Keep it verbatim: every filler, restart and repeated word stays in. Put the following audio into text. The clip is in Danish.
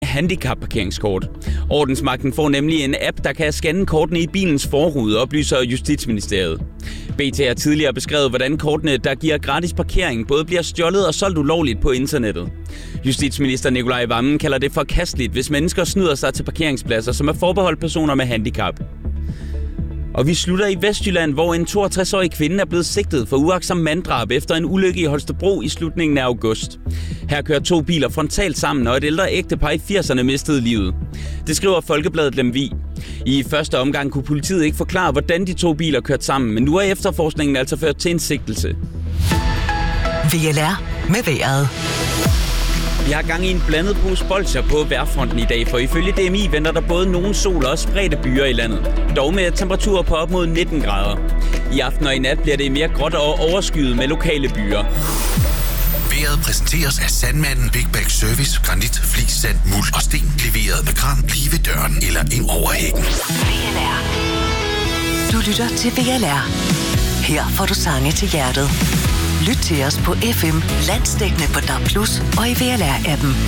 handicapparkeringskort. Ordensmagten får nemlig en app, der kan scanne kortene i bilens forrude, oplyser Justitsministeriet. B T har tidligere beskrevet, hvordan kortene, der giver gratis parkering, både bliver stjålet og solgt ulovligt på internettet. Justitsminister Nicolai Wammen kalder det forkasteligt, hvis mennesker snyder sig til parkeringspladser, som er forbeholdt personer med handicap. Og vi slutter i Vestjylland, hvor en toogtres-årig kvinde er blevet sigtet for uagtsom manddrab efter en ulykke i Holstebro i slutningen af august. Her kører to biler frontalt sammen, og et ældre ægtepar i firserne mistede livet. Det skriver Folkebladet Lemvig. I første omgang kunne politiet ikke forklare, hvordan de to biler kørte sammen, men nu er efterforskningen altså ført til en sigtelse. V L R med vejret. Vi har gang i en blandet pose bolsjer på vejrfronten i dag, for ifølge D M I venter der både nogen sol og spredte byer i landet. Dog med temperaturer på op mod nitten grader. I aften og i nat bliver det mere gråt og overskyet med lokale byer. Vejret præsenteres af Sandmanden Big Bag Service, granit, flis, sand, muld og sten. Leveret med kran lige ved døren eller ind over hækken. V L R. Du lytter til V L R. Her får du sange til hjertet. Lyt til os på F M, landsdækkende på D A B plus, og i V L R-appen.